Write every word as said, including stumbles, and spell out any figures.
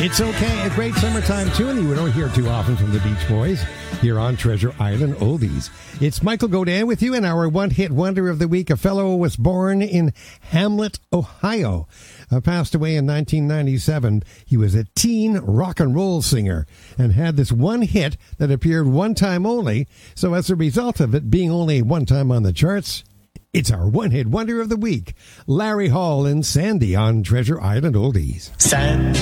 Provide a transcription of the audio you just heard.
It's okay, a great summertime tune you don't hear too often from the Beach Boys here on Treasure Island Oldies. It's Michael Godin with you, and our one-hit wonder of the week. A fellow was born in Hamlet, Ohio. Uh, passed away in nineteen ninety-seven. He was a teen rock and roll singer and had this one hit that appeared one time only. So as a result of it being only one time on the charts, it's our one-hit wonder of the week. Larry Hall and Sandy on Treasure Island Oldies. Sandy.